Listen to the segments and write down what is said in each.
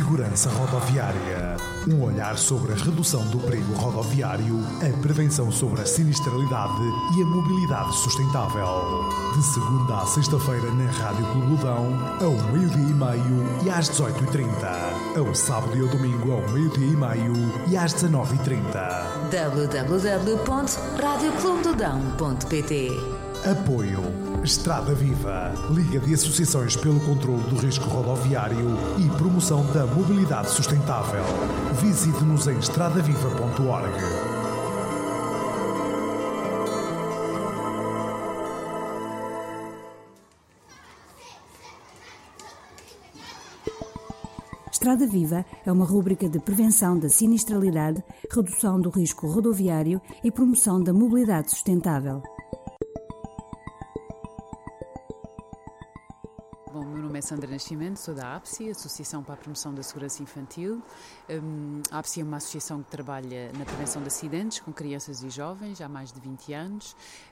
Segurança Rodoviária. Um olhar sobre a redução do perigo rodoviário, a prevenção sobre a sinistralidade e a mobilidade sustentável. De segunda a sexta-feira na Rádio Clubudão, ao 12:30 e às 18:30. Ao sábado e ao domingo ao 12:30 e às 19:30. www.radioclubedodão.pt. Apoio Estrada Viva, Liga de Associações pelo Controlo do Risco Rodoviário e Promoção da Mobilidade Sustentável. Visite-nos em estradaviva.org. Estrada Viva é uma rúbrica de prevenção da sinistralidade, redução do risco rodoviário e promoção da mobilidade sustentável. Bom, meu nome é Sandra Nascimento, sou da APSI, Associação para a Promoção da Segurança Infantil. A APSI é uma associação que trabalha na prevenção de acidentes com crianças e jovens há mais de 20 anos.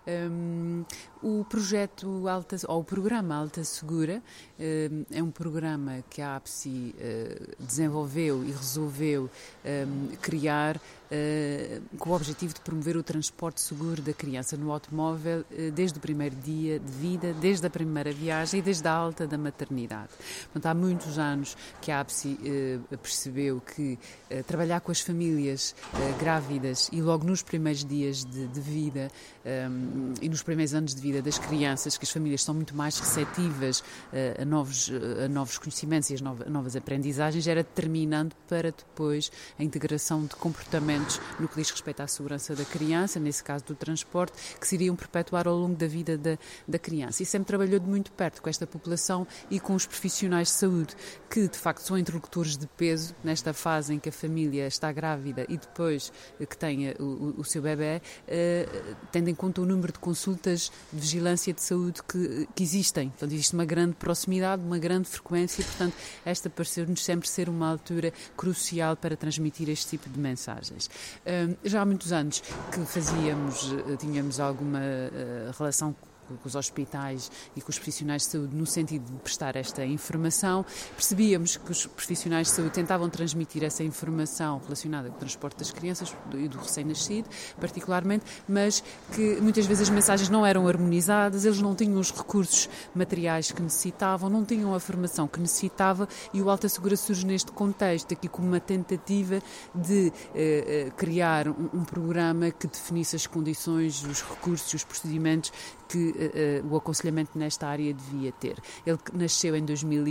O projeto Alta, ou o programa Alta Segura é um programa que a APSI desenvolveu e resolveu criar com o objetivo de promover o transporte seguro da criança no automóvel desde o primeiro dia de vida, desde a primeira viagem e desde a alta da maternidade. Portanto, há muitos anos que a APSI percebeu que trabalhar com as famílias grávidas e logo nos primeiros dias de vida e nos primeiros anos de vida das crianças, que as famílias são muito mais receptivas a novos conhecimentos e a novas aprendizagens, era determinante para depois a integração de comportamentos no que diz respeito à segurança da criança, nesse caso do transporte, que se iriam perpetuar ao longo da vida da criança. E sempre trabalhou de muito perto com esta população e com os profissionais de saúde, que de facto são interlocutores de peso nesta fase em que a família está grávida e depois que tenha o seu bebê, tendo em conta o número de consultas de vigilância de saúde que existem. Portanto, existe uma grande proximidade, uma grande frequência e, portanto, esta pareceu-nos sempre ser uma altura crucial para transmitir este tipo de mensagens. Já há muitos anos que tínhamos alguma relação com os hospitais e com os profissionais de saúde no sentido de prestar esta informação. Percebíamos que os profissionais de saúde tentavam transmitir essa informação relacionada com o transporte das crianças e do recém-nascido, particularmente, mas que muitas vezes as mensagens não eram harmonizadas, eles não tinham os recursos materiais que necessitavam, não tinham a formação que necessitava e o Alta Segura surge neste contexto, aqui como uma tentativa de criar um programa que definisse as condições, os recursos e os procedimentos que o aconselhamento nesta área devia ter. Ele nasceu em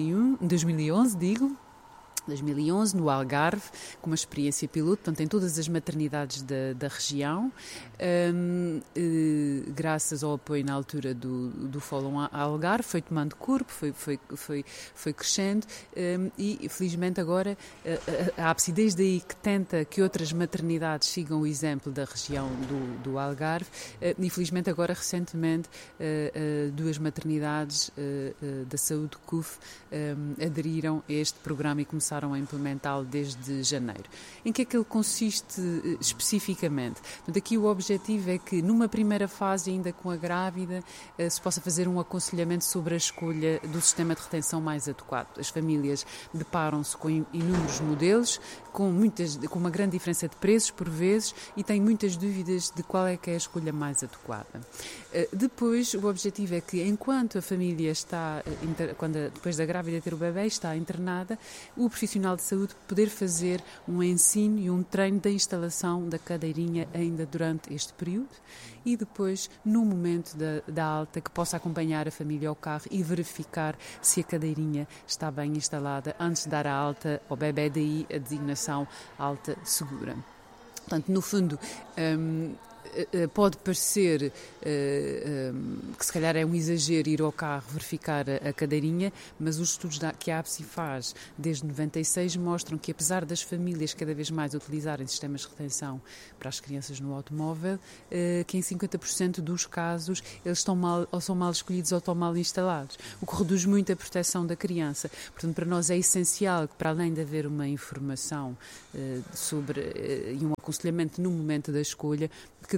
2011, no Algarve, com uma experiência piloto, portanto, em todas as maternidades da região, graças ao apoio na altura do Fórum Algarve, foi tomando corpo, foi crescendo e, felizmente, agora a APSI, desde aí, que tenta que outras maternidades sigam o exemplo da região do Algarve e, felizmente, agora, recentemente, duas maternidades da saúde CUF aderiram a este programa e começaram a implementá-lo desde janeiro. Em que é que ele consiste especificamente? Portanto, aqui o objetivo é que, numa primeira fase, ainda com a grávida, se possa fazer um aconselhamento sobre a escolha do sistema de retenção mais adequado. As famílias deparam-se com inúmeros modelos, com uma grande diferença de preços, por vezes, e têm muitas dúvidas de qual é que é a escolha mais adequada. Depois, o objetivo é que, enquanto a família está, depois da grávida ter o bebê, está internada, o profissional de saúde poder fazer um ensino e um treino da instalação da cadeirinha ainda durante este período e depois, no momento da alta, que possa acompanhar a família ao carro e verificar se a cadeirinha está bem instalada antes de dar a alta ao bebê, daí a designação Alta Segura. Portanto, no fundo, pode parecer que se calhar é um exagero ir ao carro verificar a cadeirinha, mas os estudos que a APSI faz desde 96 mostram que, apesar das famílias cada vez mais utilizarem sistemas de retenção para as crianças no automóvel, que em 50% dos casos eles são mal escolhidos ou estão mal instalados, o que reduz muito a proteção da criança. Portanto, para nós é essencial que, para além de haver uma informação e um aconselhamento no momento da escolha, que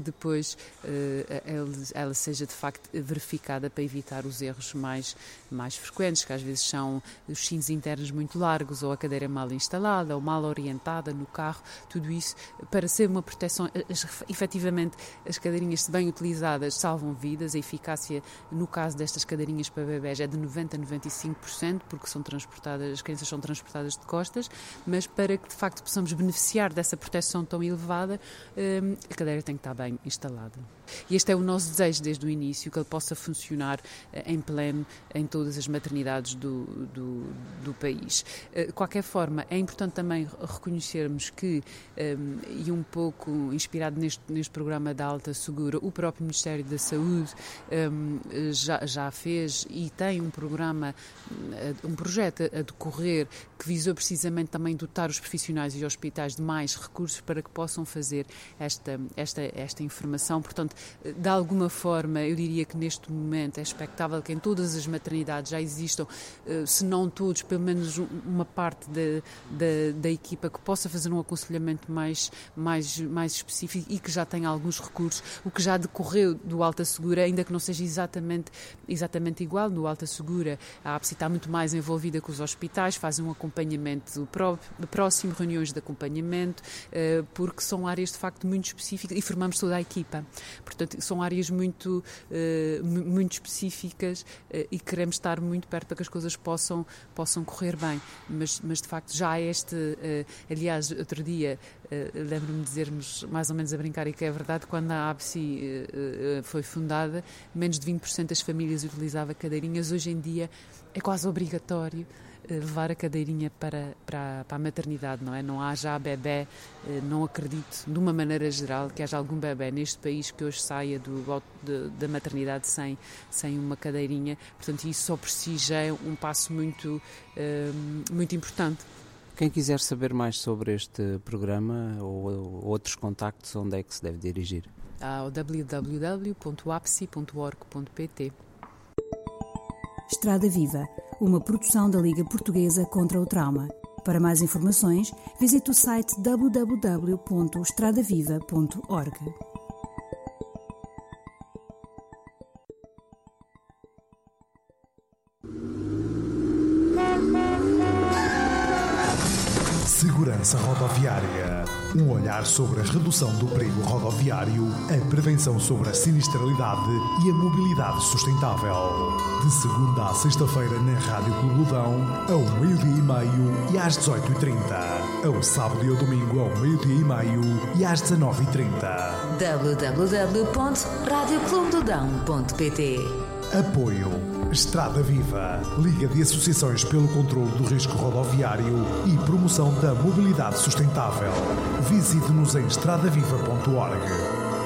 depois ela seja de facto verificada para evitar os erros mais frequentes, que às vezes são os sinos internos muito largos, ou a cadeira mal instalada, ou mal orientada no carro. Tudo isso para ser uma proteção. Efetivamente, as cadeirinhas, se bem utilizadas, salvam vidas. A eficácia, no caso destas cadeirinhas para bebés, é de 90% a 95%, porque as crianças são transportadas de costas, mas para que de facto possamos beneficiar dessa proteção tão elevada, a cadeira tem que estar bem instalada. E este é o nosso desejo desde o início, que ele possa funcionar em pleno em todas as maternidades do país. De qualquer forma, é importante também reconhecermos que, e um pouco inspirado neste programa da Alta Segura, o próprio Ministério da Saúde já fez e tem um projeto a decorrer que visou precisamente também dotar os profissionais e hospitais de mais recursos para que possam fazer esta informação. Portanto, de alguma forma, eu diria que neste momento é expectável que em todas as maternidades já existam, se não todos, pelo menos uma parte da equipa que possa fazer um aconselhamento mais específico e que já tenha alguns recursos. O que já decorreu do Alta Segura, ainda que não seja exatamente igual, no Alta Segura a APSI está muito mais envolvida com os hospitais, fazem um acompanhamento próximo, reuniões de acompanhamento, porque são áreas de facto muito específicas e formamos toda a equipa. Portanto, são áreas muito específicas e queremos estar muito perto para que as coisas possam correr bem. Mas de facto, já aliás, outro dia, lembro-me de dizermos, mais ou menos a brincar, e que é verdade, quando a APSI foi fundada, menos de 20% das famílias utilizava cadeirinhas. Hoje em dia é quase obrigatório levar a cadeirinha para a maternidade, não é? Não há já bebé, não acredito, de uma maneira geral, que haja algum bebé neste país que hoje saia da maternidade sem uma cadeirinha. Portanto, isso só por si já é um passo muito importante. Quem quiser saber mais sobre este programa ou outros contactos, onde é que se deve dirigir? Ao www.apsi.org.pt. Estrada Viva, uma produção da Liga Portuguesa contra o Trauma. Para mais informações, visite o site www.estradaviva.org. Segurança Rodoviária. Um olhar sobre a redução do perigo rodoviário, a prevenção sobre a sinistralidade e a mobilidade sustentável. De segunda à sexta-feira na Rádio Clubudão, ao 12h30 e às 18h30. Ao sábado e ao domingo, ao 12h30 e às 19h30. www.radioclubdodão.pt. Apoio Estrada Viva, Liga de Associações pelo Controlo do Risco Rodoviário e Promoção da Mobilidade Sustentável. Visite-nos em estradaviva.org.